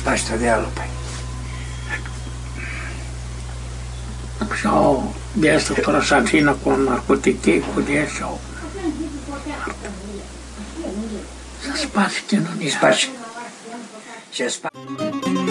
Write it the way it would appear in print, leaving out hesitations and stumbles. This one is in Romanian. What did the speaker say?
Paște de ală, păi. Și-au biesă trășacină cu narcotice, cu de și-au... Să spați chinunia. Spați. Ce spați.